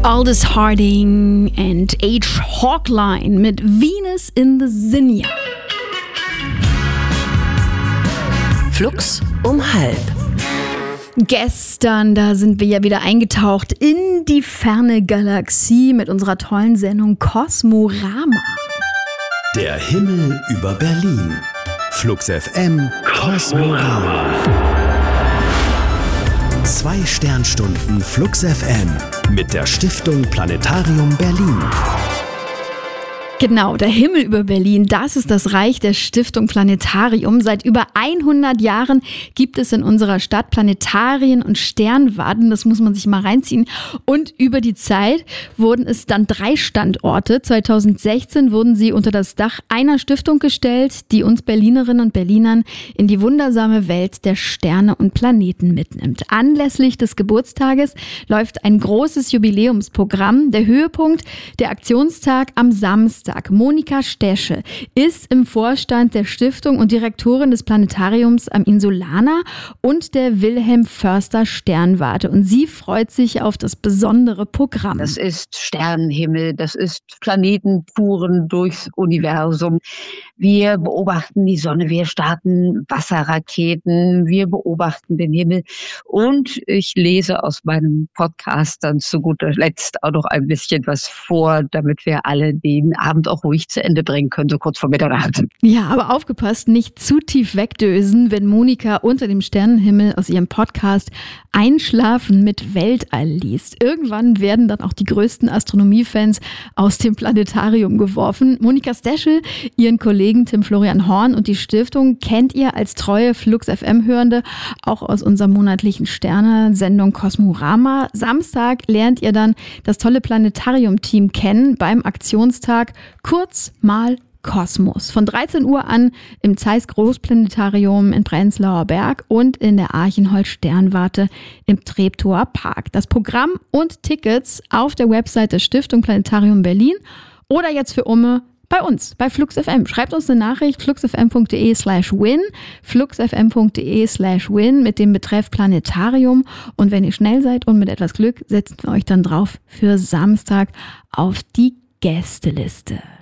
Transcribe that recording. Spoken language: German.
Aldous Harding and H. Hawkline mit Venus in the Zinnia. Flux um halb. Gestern, da sind wir ja wieder eingetaucht in die ferne Galaxie mit unserer tollen Sendung Kosmorama. Der Himmel über Berlin. Flux FM Kosmorama. 2 Sternstunden Flux FM mit der Stiftung Planetarium Berlin. Genau, der Himmel über Berlin, das ist das Reich der Stiftung Planetarium. Seit über 100 Jahren gibt es in unserer Stadt Planetarien und Sternwarten, das muss man sich mal reinziehen. Und über die Zeit wurden es dann 3 Standorte. 2016 wurden sie unter das Dach einer Stiftung gestellt, die uns Berlinerinnen und Berlinern in die wundersame Welt der Sterne und Planeten mitnimmt. Anlässlich des Geburtstages läuft ein großes Jubiläumsprogramm. Der Höhepunkt, der Aktionstag am Samstag. Monika Stesche ist im Vorstand der Stiftung und Direktorin des Planetariums am Insulaner und der Wilhelm Förster Sternwarte. Und sie freut sich auf das besondere Programm. Das ist Sternenhimmel, das ist Planetentouren durchs Universum. Wir beobachten die Sonne, wir starten Wasserraketen, wir beobachten den Himmel. Und ich lese aus meinem Podcast dann zu guter Letzt auch noch ein bisschen was vor, damit wir alle den Abend auch ruhig zu Ende bringen können, so kurz vor Mitternacht. Ja, aber aufgepasst, nicht zu tief wegdösen, wenn Monika unter dem Sternenhimmel aus ihrem Podcast Einschlafen mit Weltall liest. Irgendwann werden dann auch die größten Astronomiefans aus dem Planetarium geworfen. Monika Stesche, ihren Kollegen Tim Florian Horn und die Stiftung kennt ihr als treue Flux FM-Hörende auch aus unserer monatlichen Sterne-Sendung Kosmorama. Samstag lernt ihr dann das tolle Planetarium-Team kennen beim Aktionstag Kurz mal Kosmos. Von 13 Uhr an im Zeiss Großplanetarium in Prenzlauer Berg und in der Archenholz Sternwarte im Treptower Park. Das Programm und Tickets auf der Website der Stiftung Planetarium Berlin oder jetzt für Umme bei uns, bei Flux FM. Schreibt uns eine Nachricht, fluxfm.de/win, fluxfm.de/win mit dem Betreff Planetarium. Und wenn ihr schnell seid und mit etwas Glück, setzen wir euch dann drauf für Samstag auf die Gästeliste.